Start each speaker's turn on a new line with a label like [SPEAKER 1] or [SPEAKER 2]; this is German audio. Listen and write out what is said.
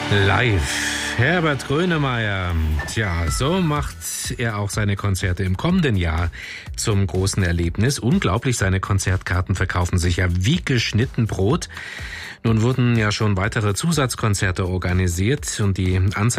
[SPEAKER 1] Live. Herbert Grönemeyer. Tja, so macht er auch seine Konzerte im kommenden Jahr zum großen Erlebnis. Unglaublich, seine Konzertkarten verkaufen sich ja wie geschnitten Brot. Nun wurden ja schon weitere Zusatzkonzerte organisiert und die Anzahl